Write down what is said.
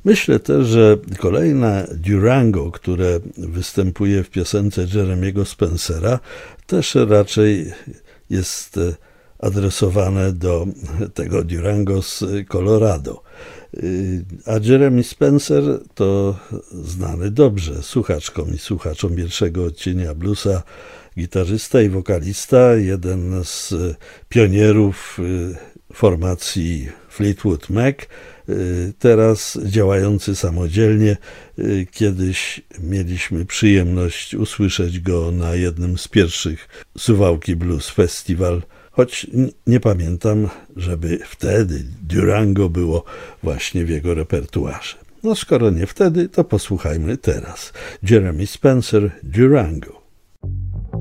Myślę też, że kolejne Durango, które występuje w piosence Jeremiego Spencera, też raczej jest adresowane do tego Durango z Colorado. A Jeremy Spencer to znany dobrze słuchaczkom i słuchaczom pierwszego odcienia bluesa, gitarzysta i wokalista, jeden z pionierów formacji Fleetwood Mac, teraz działający samodzielnie. Kiedyś mieliśmy przyjemność usłyszeć go na jednym z pierwszych Suwałki Blues Festival, choć nie pamiętam, żeby wtedy Durango było właśnie w jego repertuarze. No skoro nie wtedy, to posłuchajmy teraz. Jeremy Spencer, Durango.